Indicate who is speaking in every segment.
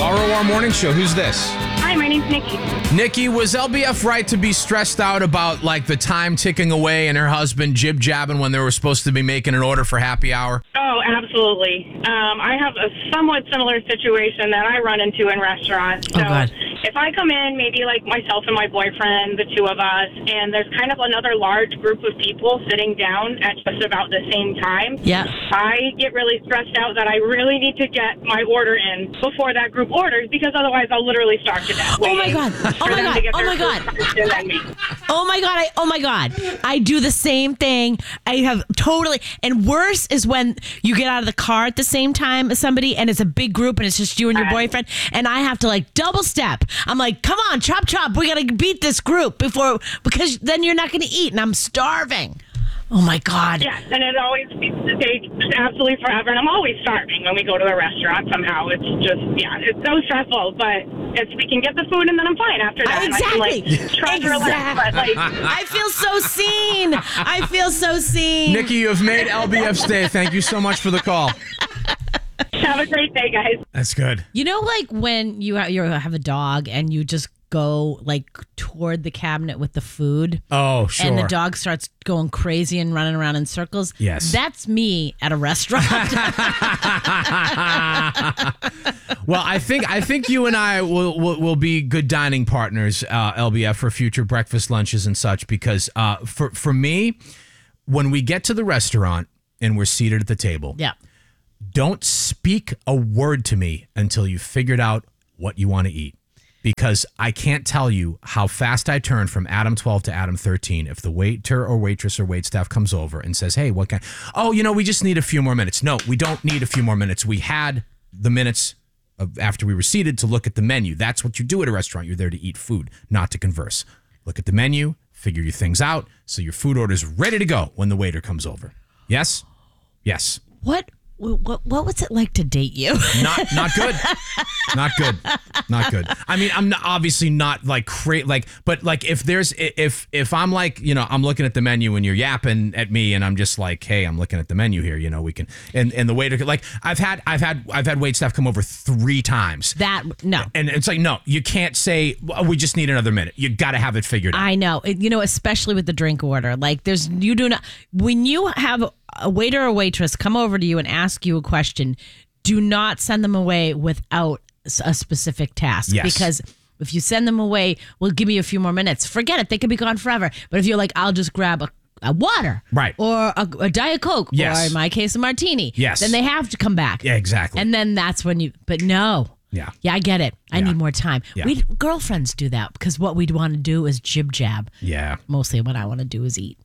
Speaker 1: ROR Morning Show. Who's this?
Speaker 2: Hi, my name's Nikki.
Speaker 1: Nikki, was LBF right to be stressed out about like the time ticking away and her husband jib-jabbing when they were supposed to be making an order for happy hour?
Speaker 2: Oh, absolutely. I have a somewhat similar situation that I run into in restaurants. So
Speaker 3: God.
Speaker 2: if I come in, maybe like myself and my boyfriend, the two of us, and there's kind of another large group of people sitting down at just about the same time,
Speaker 3: Yeah.
Speaker 2: I get really stressed out that I really need to get my order in before that group orders, because otherwise I'll literally starve to death.
Speaker 3: Oh my God. Oh
Speaker 2: for
Speaker 3: my
Speaker 2: them
Speaker 3: God.
Speaker 2: to get
Speaker 3: Oh
Speaker 2: their
Speaker 3: my
Speaker 2: food
Speaker 3: God.
Speaker 2: first and then me.
Speaker 3: Oh my God. I do the same thing. I have totally, and worse is when you get out of the car at the same time as somebody and it's a big group and it's just you and your boyfriend and I have to like double step. I'm like, come on, chop. We got to beat this group because then you're not going to eat and I'm starving. Oh my God.
Speaker 2: Yeah, and it always takes absolutely forever, and I'm always starving when we go to a restaurant somehow. It's just, it's so stressful, but we can get the food and then I'm fine after that.
Speaker 3: Exactly.
Speaker 2: And I can, try to relax, but
Speaker 3: I feel so seen.
Speaker 1: Nikki, you have made LBF's day. Thank you so much for the call.
Speaker 2: have a great day, guys.
Speaker 1: That's good.
Speaker 3: You know, like when you have a dog and you just go like toward the cabinet with the food.
Speaker 1: Oh, sure.
Speaker 3: And the dog starts going crazy and running around in circles.
Speaker 1: Yes.
Speaker 3: That's me at a restaurant.
Speaker 1: Well, I think you and I will be good dining partners, LBF, for future breakfast lunches and such, because for me, when we get to the restaurant and we're seated at the table,
Speaker 3: Yeah.
Speaker 1: don't speak a word to me until you've figured out what you want to eat. Because I can't tell you how fast I turn from Adam 12 to Adam 13 if the waiter or waitress or waitstaff comes over and says, hey, what kind? Oh, we just need a few more minutes. No, we don't need a few more minutes. We had the minutes after we were seated to look at the menu. That's what you do at a restaurant. You're there to eat food, not to converse. Look at the menu, figure your things out, so your food order's ready to go when the waiter comes over. Yes? Yes.
Speaker 3: What was it like to date you?
Speaker 1: Not good. Not good. Not good. I mean, I'm obviously not like but like if I'm like, I'm looking at the menu and you're yapping at me and I'm just like, hey, I'm looking at the menu here, we can, and the waiter, like I've had waitstaff come over 3 times.
Speaker 3: No.
Speaker 1: And it's like, no, you can't say, well, we just need another minute. You got to have it figured out.
Speaker 3: I know. Especially with the drink order. Like you do not, when you have a waiter or waitress come over to you and ask you a question, do not send them away without a specific task.
Speaker 1: Yes.
Speaker 3: Because if you send them away, well, give me a few more minutes. Forget it. They could be gone forever. But if you're like, I'll just grab a water.
Speaker 1: Right.
Speaker 3: Or a Diet Coke.
Speaker 1: Yes.
Speaker 3: Or in my case, a martini.
Speaker 1: Yes.
Speaker 3: Then they have to come back.
Speaker 1: Yeah, exactly.
Speaker 3: And then that's when but no.
Speaker 1: Yeah.
Speaker 3: Yeah, I get it. I need more time.
Speaker 1: Yeah.
Speaker 3: Girlfriends do that because what we'd want to do is jib jab.
Speaker 1: Yeah.
Speaker 3: Mostly what I want to do is eat.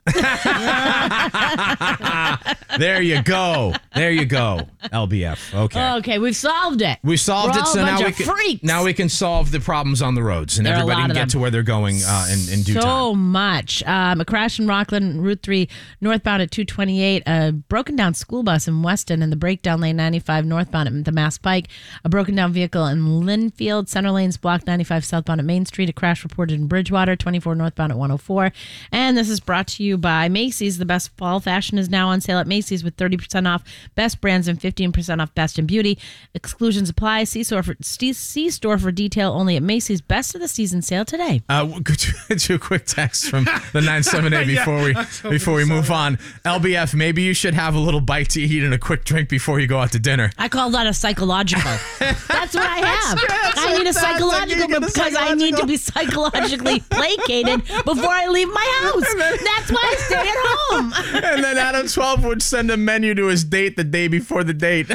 Speaker 1: There you go, LBF. Okay,
Speaker 3: We've solved it.
Speaker 1: we solved
Speaker 3: We're
Speaker 1: it.
Speaker 3: all
Speaker 1: So
Speaker 3: a bunch
Speaker 1: now
Speaker 3: of freaks.
Speaker 1: we can solve the problems on the roads, and
Speaker 3: There are a
Speaker 1: everybody
Speaker 3: lot
Speaker 1: can
Speaker 3: of
Speaker 1: get
Speaker 3: them.
Speaker 1: to where they're going in due time.
Speaker 3: So much. A crash in Rockland, Route 3, northbound at 228. A broken down school bus in Weston in the breakdown lane 95 northbound at the Mass Pike. A broken down vehicle in Linfield. Center lanes blocked 95 southbound at Main Street. A crash reported in Bridgewater, 24 northbound at 104. And this is brought to you by Macy's. The best fall fashion is now on sale at Macy's with 30% off best brands and 15% off best in beauty. Exclusions apply. See store for detail only at Macy's. Best of the season sale today.
Speaker 1: Could you a quick text from the 978 before we move on? LBF, maybe you should have a little bite to eat and a quick drink before you go out to dinner.
Speaker 3: I call that a psychological. That's what I have. I need a psychological because I need to be psychologically placated before I leave my house. That's why I stay at home.
Speaker 1: And then Adam 12 would send a menu to his date the day before the date.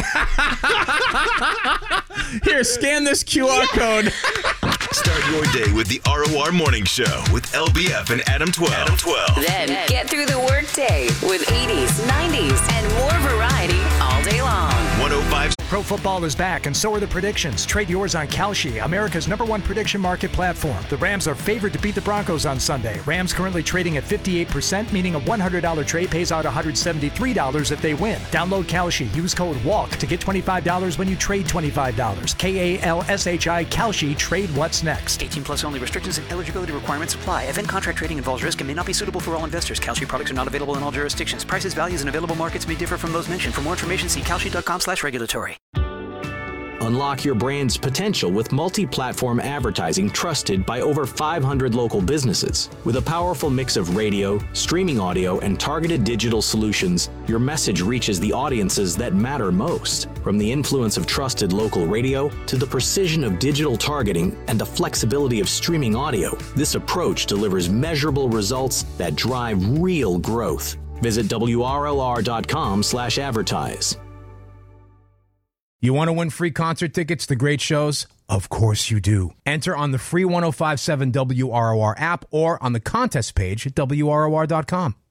Speaker 1: Here, scan this QR code.
Speaker 4: Start your day with the ROR Morning Show with LBF and Adam 12.
Speaker 5: Then get through the workday with 80s, 90s, and more variety all day long.
Speaker 4: 105.
Speaker 6: Pro football is back, and so are the predictions. Trade yours on Kalshi, America's #1 prediction market platform. The Rams are favored to beat the Broncos on Sunday. Rams currently trading at 58%, meaning a $100 trade pays out $173 if they win. Download Kalshi. Use code WALK to get $25 when you trade $25. KALSHI Kalshi. Trade what's next.
Speaker 7: 18 plus only. Restrictions and eligibility requirements apply. Event contract trading involves risk and may not be suitable for all investors. Kalshi products are not available in all jurisdictions. Prices, values, and available markets may differ from those mentioned. For more information, see kalshi.com/regulatory.
Speaker 8: Unlock your brand's potential with multi-platform advertising trusted by over 500 local businesses. With a powerful mix of radio, streaming audio, and targeted digital solutions, your message reaches the audiences that matter most. From the influence of trusted local radio to the precision of digital targeting and the flexibility of streaming audio, this approach delivers measurable results that drive real growth. Visit WRLR.com/advertise.
Speaker 1: You want to win free concert tickets to great shows? Of course you do. Enter on the free 105.7 WROR app or on the contest page at WROR.com.